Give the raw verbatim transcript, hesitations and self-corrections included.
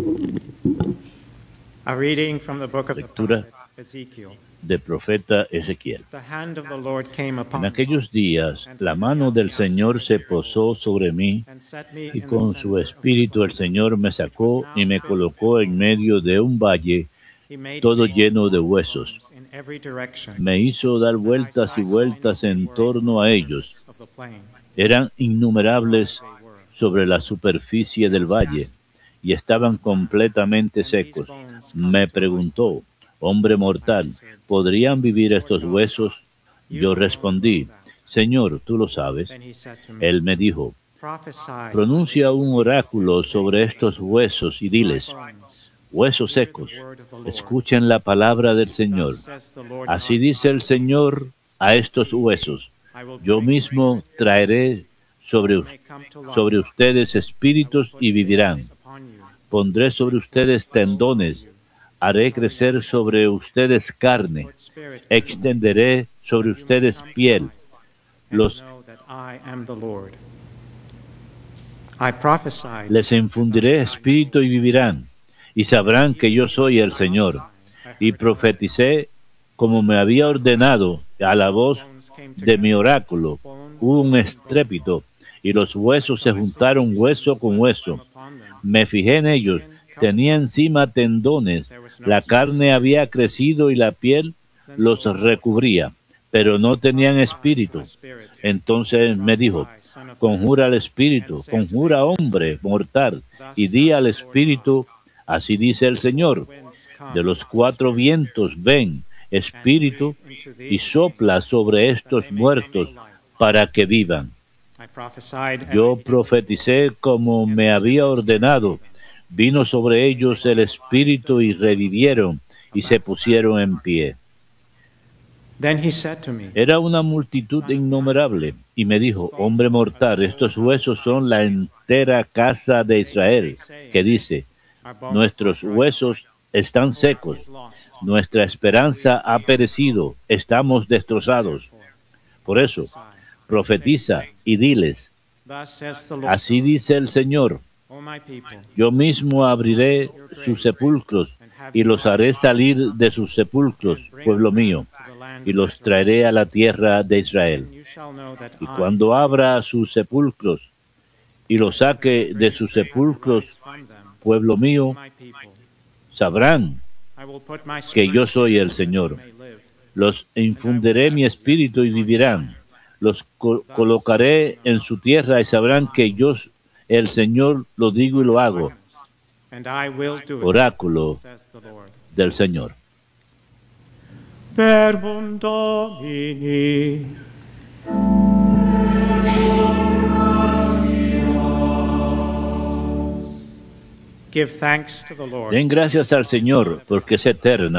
A reading from the book of the Lectura prophet Ezekiel. del profeta Ezequiel. The hand of the Lord came En upon me, aquellos días la mano del Señor se posó sobre mí, and set me y in the con center su of the espíritu el plain. Señor me sacó y me colocó en medio de un valle He made todo me lleno de walk huesos. bones in every direction. Me hizo dar And I vueltas y saw vueltas many en were torno upon a the ellos. surface of the plain. Eran innumerables They were. sobre la superficie del valle y estaban completamente secos. Me preguntó, hombre mortal, ¿podrían vivir estos huesos? Yo respondí, Señor, tú lo sabes. Then he said to me, Él me dijo, prophesy pronuncia un oráculo sobre estos huesos y diles, bones, huesos hear the secos, word of the Lord. escuchen la palabra del Señor. Thus says the Lord Así God dice el Señor a estos huesos, I will yo bring mismo traeré sobre, may come to life. sobre ustedes I will espíritus put y vivirán. sinews upon you. Pondré sobre ustedes tendones, haré crecer sobre ustedes carne, Put spirit in you, extenderé sobre that you may ustedes come to piel. life, and Los know that I am the Lord. I prophesied les infundiré espíritu y vivirán, y sabrán que yo soy el Señor. Y profeticé como me había ordenado a la voz de mi oráculo. Hubo un estrépito, y los huesos se juntaron hueso con hueso. Me fijé en ellos, tenía encima tendones, la carne había crecido y la piel los recubría, pero no tenían espíritu. Entonces me dijo, conjura al espíritu, conjura hombre mortal, y di al espíritu, así dice el Señor, de los cuatro vientos ven, espíritu, y sopla sobre estos muertos para que vivan. Yo profeticé como me había ordenado, vino sobre ellos el espíritu y revivieron y se pusieron en pie. Then he said to me, Era una multitud innumerable, y me dijo, hombre mortal, estos huesos son la entera casa de Israel, que dice, nuestros huesos están secos, nuestra esperanza ha perecido, estamos destrozados. Por eso, profetiza y diles, Thus says the Lord, así dice el Señor, O my people, yo mismo abriré sus sepulcros y los haré salir de sus sepulcros, pueblo mío, y los traeré a la tierra de Israel. you shall know that Y I cuando abra sus sepulcros y los saque de sus sepulcros, from them, pueblo mío, my people, sabrán I will put my que spirit yo soy el Señor. may live. Los infundiré mi espíritu y vivirán. Los co- colocaré en su tierra y sabrán que yo, el Señor, lo digo y lo hago. And I will do it, Oráculo says the Lord. del Señor. Verbum Domini. Give thanks to the Lord. Den gracias al Señor, porque es eterna